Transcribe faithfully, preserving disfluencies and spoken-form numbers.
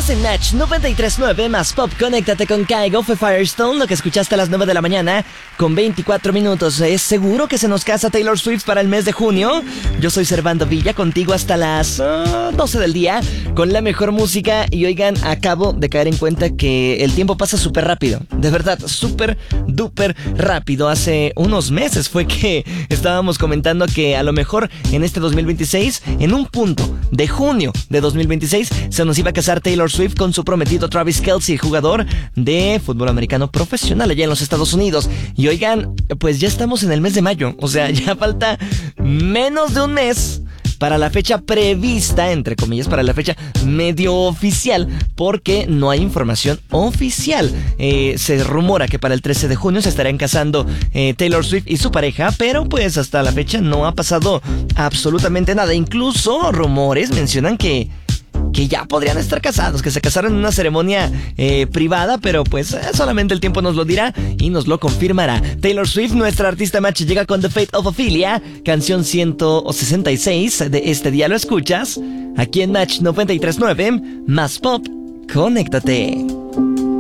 Estás en Match noventa y tres punto nueve más Pop. Conéctate con Kygo. Fue Firestone lo que escuchaste a las nueve de la mañana con veinticuatro minutos. ¿Es seguro que se nos casa Taylor Swift para el mes de junio? Yo soy Servando Villa, contigo hasta las uh, doce del día con la mejor música. Y oigan, acabo de caer en cuenta que el tiempo pasa súper rápido. De verdad, súper, duper rápido. Hace unos meses fue que estábamos comentando que a lo mejor en este dos mil veintiséis, en un punto de junio de dos mil veintiséis, se nos iba a casar Taylor Swift con su prometido Travis Kelce, jugador de fútbol americano profesional allá en los Estados Unidos. Y oigan, pues ya estamos en el mes de mayo. O sea, ya falta menos de un mes para la fecha prevista, entre comillas, para la fecha medio oficial, porque no hay información oficial. Eh, se rumora que para el trece de junio se estarán casando eh, Taylor Swift y su pareja, pero pues hasta la fecha no ha pasado absolutamente nada. Incluso rumores mencionan que que ya podrían estar casados, que se casaron en una ceremonia eh, privada, pero pues eh, solamente el tiempo nos lo dirá y nos lo confirmará. Taylor Swift, nuestra artista Match, llega con The Fate of Ophelia, canción ciento sesenta y seis de este día. Lo escuchas aquí en Match noventa y tres punto nueve, más Pop. Conéctate.